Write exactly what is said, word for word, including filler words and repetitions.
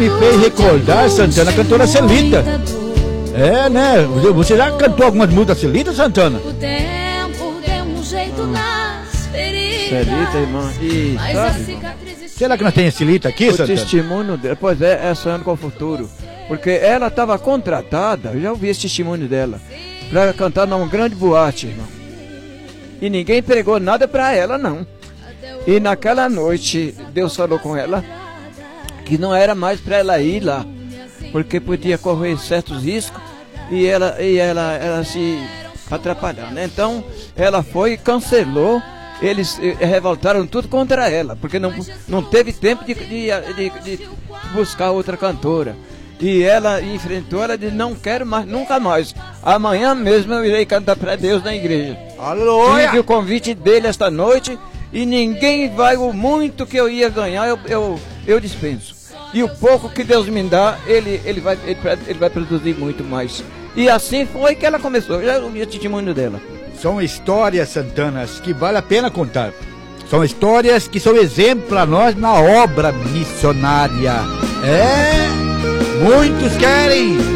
me fez recordar, Santana, a cantora Celita. É, né? Você já cantou algumas músicas da Celita, Santana? O tempo deu um jeito nas feridas. Celita, irmã. E Mas a sabe, cicatriz... Será que nós temos Celita aqui, o Santana? testemunho dela, pois é, é sonhando com o futuro. Porque ela estava contratada, eu já ouvi esse testemunho dela, para cantar numa grande boate, irmão. E ninguém entregou nada para ela, não. E naquela noite, Deus falou com ela que não era mais para ela ir lá, porque podia correr certos riscos e ela, e ela, ela se atrapalhar, né? Então, ela foi e cancelou. Eles eh, revoltaram tudo contra ela, porque não, não teve tempo de, de, de, de buscar outra cantora. E ela enfrentou, ela disse, não quero mais, nunca mais. Amanhã mesmo eu irei cantar para Deus na igreja. Aleluia! Tive o convite dele esta noite e ninguém vai, o muito que eu ia ganhar, eu, eu, eu dispenso. E o pouco que Deus me dá, ele, ele, vai, ele, ele vai produzir muito mais. E assim foi que ela começou, eu já ouvi o testemunho dela. São histórias, Santanas, que vale a pena contar. São histórias que são exemplo para nós na obra missionária. É, muitos querem